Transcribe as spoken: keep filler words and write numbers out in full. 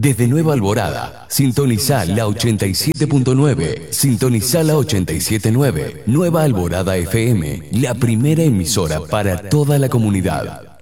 Desde Nueva Alborada, sintoniza la ochenta y siete punto nueve, sintoniza la ochenta y siete punto nueve, Nueva Alborada F M, la primera emisora para toda la comunidad.